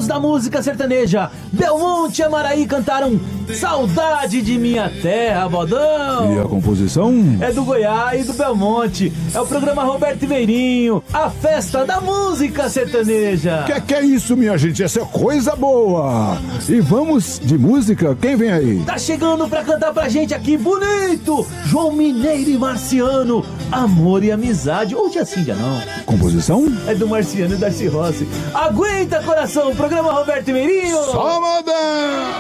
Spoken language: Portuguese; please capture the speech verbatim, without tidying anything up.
da música sertaneja. Belmonte e Amaraí cantaram Saudade de Minha Terra, bodão. E a composição? É do Goiás e do Belmonte. É o programa Roberto Veirinho, a festa da música sertaneja. Que que é isso, minha gente? Essa é coisa boa. E vamos de música? Quem vem aí? Tá chegando pra cantar pra gente aqui, bonito, João Mineiro e Marciano, Amor e Amizade. Ou dia sim, dia não. Composição? É do Marciano e Darcy Rossi. Aguenta, coração, programa Roberto Veirinho. Só mandar.